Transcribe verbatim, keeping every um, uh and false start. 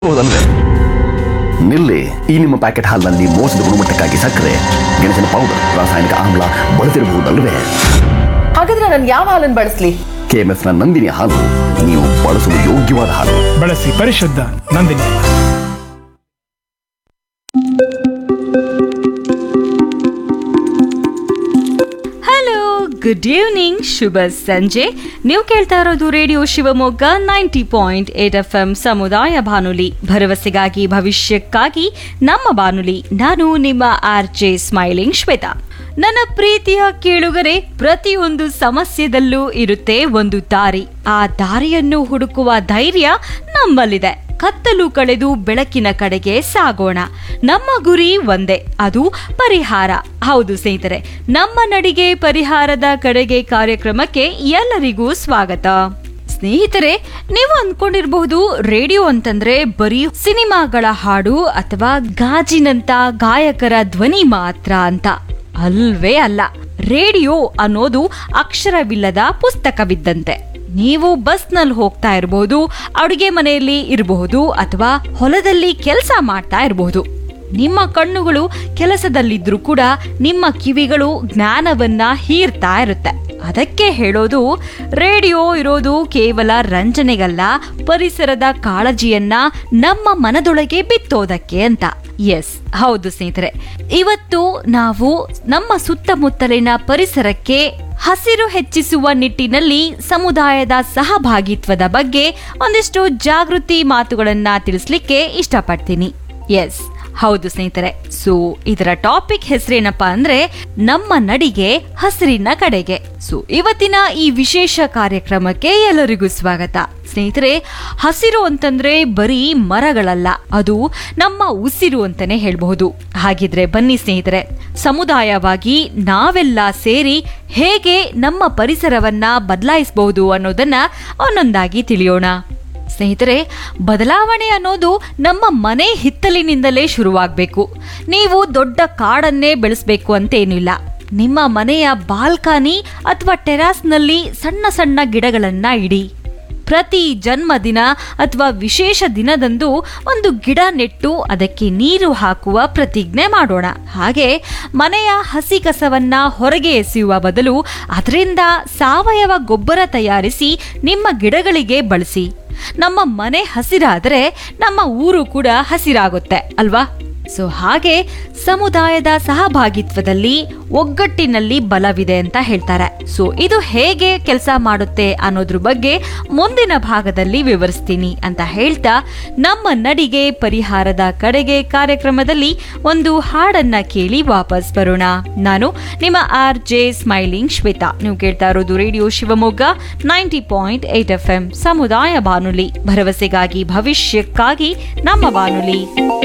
ಹೌದಲ್ವೇ? ನಿಲ್ಲಿ, ಈ ನಿಮ್ಮ ಪ್ಯಾಕೆಟ್ ಹಾಲಿನಲ್ಲಿ ಮೋಸದ ಗುಣಮಟ್ಟಕ್ಕಾಗಿ ಸಕ್ಕರೆ, ಗೆಣಸಿನ ಪೌಡರ್, ರಾಸಾಯನಿಕ ಆಮ್ಲ ಬಳಸಿರಬಹುದಲ್ವೇ? ಹಾಗಾದ್ರೆ ನಾನು ಯಾವ ಹಾಲನ್ನು ಬಳಸಲಿ? ಕೆಎಂಎಫ್ ನ ನಂದಿನಿ ಹಾಲು ನೀವು ಬಳಸಲು ಯೋಗ್ಯವಾದ ಹಾಲು. ಬಳಸಿ ಪರಿಶುದ್ಧ ನಂದಿನಿ. ಗುಡ್ ಈವ್ನಿಂಗ್, ಶುಭ ಸಂಜೆ. ನೀವು ಕೇಳ್ತಾ ಇರೋದು radio Shivamogga ninety point eight F M ಸಮುದಾಯ ಬಾನುಲಿ, ಭರವಸೆಗಾಗಿ ಭವಿಷ್ಯಕ್ಕಾಗಿ ನಮ್ಮ ಬಾನುಲಿ. ನಾನು ನಿಮ್ಮ ಆರ್ ಜೆ ಸ್ಮೈಲಿಂಗ್ ಶ್ವೇತಾ. ನನ್ನ ಪ್ರೀತಿಯ ಕೇಳುಗರೆ, ಪ್ರತಿಯೊಂದು ಸಮಸ್ಯೆದಲ್ಲೂ ಇರುತ್ತೆ ಒಂದು ದಾರಿ. ಆ ದಾರಿಯನ್ನು ಹುಡುಕುವ ಧೈರ್ಯ ನಮ್ಮಲ್ಲಿದೆ. ಕತ್ತಲು ಕಳೆದು ಬೆಳಕಿನ ಕಡೆಗೆ ಸಾಗೋಣ. ನಮ್ಮ ಗುರಿ ಒಂದೇ, ಅದು ಪರಿಹಾರ. ಹೌದು ಸ್ನೇಹಿತರೆ, ನಮ್ಮ ನಡಿಗೆ ಪರಿಹಾರದ ಕಡೆಗೆ ಕಾರ್ಯಕ್ರಮಕ್ಕೆ ಎಲ್ಲರಿಗೂ ಸ್ವಾಗತ. ಸ್ನೇಹಿತರೆ, ನೀವು ಅಂದ್ಕೊಂಡಿರಬಹುದು ರೇಡಿಯೋ ಅಂತಂದ್ರೆ ಬರೀ ಸಿನಿಮಾಗಳ ಹಾಡು ಅಥವಾ ಗಾಜಿನಂತ ಗಾಯಕರ ಧ್ವನಿ ಮಾತ್ರ ಅಂತ. ಅಲ್ವೇ ಅಲ್ಲ. ರೇಡಿಯೋ ಅನ್ನೋದು ಅಕ್ಷರವಿಲ್ಲದ ಪುಸ್ತಕವಿದ್ದಂತೆ. ನೀವು ಬಸ್ನಲ್ಲಿ ಹೋಗ್ತಾ ಇರಬಹುದು, ಅಡುಗೆ ಮನೆಯಲ್ಲಿ ಇರಬಹುದು, ಅಥವಾ ಹೊಲದಲ್ಲಿ ಕೆಲಸ ಮಾಡ್ತಾ ಇರಬಹುದು. ನಿಮ್ಮ ಕಣ್ಣುಗಳು ಕೆಲಸದಲ್ಲಿದ್ರೂ ಕೂಡ ನಿಮ್ಮ ಕಿವಿಗಳು ಜ್ಞಾನವನ್ನ ಹೀರ್ತಾ ಇರುತ್ತೆ. ಅದಕ್ಕೆ ಹೇಳೋದು, ರೇಡಿಯೋ ಇರೋದು ಕೇವಲ ರಂಜನೆಗಲ್ಲ, ಪರಿಸರದ ಕಾಳಜಿಯನ್ನ ನಮ್ಮ ಮನದೊಳಗೆ ಬಿತ್ತೋದಕ್ಕೆ ಅಂತ. ಎಸ್, ಹೌದು ಸ್ನೇಹಿತರೆ, ಇವತ್ತು ನಾವು ನಮ್ಮ ಸುತ್ತಮುತ್ತಲಿನ ಪರಿಸರಕ್ಕೆ ಹಸಿರು ಹೆಚ್ಚಿಸುವ ನಿಟ್ಟಿನಲ್ಲಿ ಸಮುದಾಯದ ಸಹಭಾಗಿತ್ವದ ಬಗ್ಗೆ ಒಂದಿಷ್ಟು ಜಾಗೃತಿ ಮಾತುಗಳನ್ನ ತಿಳಿಸ್ಲಿಕ್ಕೆ ಇಷ್ಟಪಡ್ತೀನಿ. ಎಸ್, ಹೌದು ಸ್ನೇಹಿತರೆ. ಸೊ ಇದರ ಟಾಪಿಕ್ ಹೆಸರೇನಪ್ಪಾ ಅಂದ್ರೆ ನಮ್ಮ ನಡಿಗೆ ಹಸಿರಿನ ಕಡೆಗೆ. ಸೊ ಇವತ್ತಿನ ಈ ವಿಶೇಷ ಕಾರ್ಯಕ್ರಮಕ್ಕೆ ಎಲ್ಲರಿಗೂ ಸ್ವಾಗತ. ಸ್ನೇಹಿತರೆ, ಹಸಿರು ಅಂತಂದ್ರೆ ಬರೀ ಮರಗಳಲ್ಲ, ಅದು ನಮ್ಮ ಉಸಿರು ಅಂತಾನೆ ಹೇಳ್ಬಹುದು. ಹಾಗಿದ್ರೆ ಬನ್ನಿ ಸ್ನೇಹಿತರೆ, ಸಮುದಾಯವಾಗಿ ನಾವೆಲ್ಲ ಸೇರಿ ಹೇಗೆ ನಮ್ಮ ಪರಿಸರವನ್ನ ಬದಲಾಯಿಸಬಹುದು ಅನ್ನೋದನ್ನ ಒಂದೊಂದಾಗಿ ತಿಳಿಯೋಣ. ಸ್ನೇಹಿತರೆ, ಬದಲಾವಣೆ ಅನ್ನೋದು ನಮ್ಮ ಮನೆ ಹಿತ್ತಲಿನಿಂದಲೇ ಶುರುವಾಗಬೇಕು. ನೀವು ದೊಡ್ಡ ಕಾಡನ್ನೇ ಬೆಳೆಸಬೇಕು ಅಂತೇನಿಲ್ಲ. ನಿಮ್ಮ ಮನೆಯ ಬಾಲ್ಕನಿ ಅಥವಾ ಟೆರಾಸ್ನಲ್ಲಿ ಸಣ್ಣ ಸಣ್ಣ ಗಿಡಗಳನ್ನ ಇಡಿ. ಪ್ರತಿ ಜನ್ಮದಿನ ಅಥವಾ ವಿಶೇಷ ದಿನದಂದು ಒಂದು ಗಿಡ ನೆಟ್ಟು ಅದಕ್ಕೆ ನೀರು ಹಾಕುವ ಪ್ರತಿಜ್ಞೆ ಮಾಡೋಣ. ಹಾಗೆ ಮನೆಯ ಹಸಿ ಕಸವನ್ನ ಹೊರಗೆ ಎಸೆಯುವ ಬದಲು ಅದರಿಂದ ಸಾವಯವ ಗೊಬ್ಬರ ತಯಾರಿಸಿ ನಿಮ್ಮ ಗಿಡಗಳಿಗೆ ಬಳಸಿ. ನಮ್ಮ ಮನೆ ಹಸಿರಾದರೆ ನಮ್ಮ ಊರು ಕೂಡ ಹಸಿರಾಗುತ್ತೆ ಅಲ್ವಾ? ಸೊ ಹಾಗೆ ಸಮುದಾಯದ ಸಹಭಾಗಿತ್ವದಲ್ಲಿ ಒಗ್ಗಟ್ಟಿನಲ್ಲಿ ಬಲವಿದೆ ಅಂತ ಹೇಳ್ತಾರೆ. ಸೊ ಇದು ಹೇಗೆ ಕೆಲಸ ಮಾಡುತ್ತೆ ಅನ್ನೋದ್ರ ಬಗ್ಗೆ ಮುಂದಿನ ಭಾಗದಲ್ಲಿ ವಿವರಿಸ್ತೀನಿ ಅಂತ ಹೇಳ್ತಾ, ನಮ್ಮ ನಡಿಗೆ ಪರಿಹಾರದ ಕಡೆಗೆ ಕಾರ್ಯಕ್ರಮದಲ್ಲಿ ಒಂದು ಹಾಡನ್ನ ಕೇಳಿ ವಾಪಸ್ ಬರೋಣ. ನಾನು ನಿಮ್ಮ ಆರ್ ಜೆ ಸ್ಮೈಲಿಂಗ್ ಶ್ವೇತಾ. ನೀವು ಕೇಳ್ತಾ ಇರೋದು radio Shivamogga ninety point eight F M ಸಮುದಾಯ ಬಾನುಲಿ, ಭರವಸೆಗಾಗಿ ಭವಿಷ್ಯಕ್ಕಾಗಿ ನಮ್ಮ ಬಾನುಲಿ.